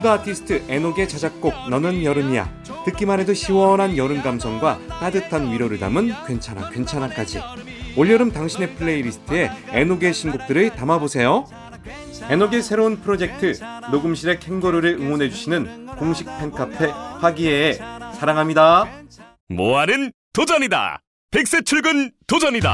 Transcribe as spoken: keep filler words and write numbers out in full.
아티스트 에녹의 자작곡 너는 여름이야. 듣기만 해도 시원한 여름 감성과 따뜻한 위로를 담은 괜찮아 괜찮아까지. 올여름 당신의 플레이리스트에 에녹의 신곡들을 담아보세요. 에녹의 새로운 프로젝트 녹음실의 캥거루를 응원해주시는 공식 팬카페 화기애애 사랑합니다. 모아는 도전이다. 백세 출근 도전이다.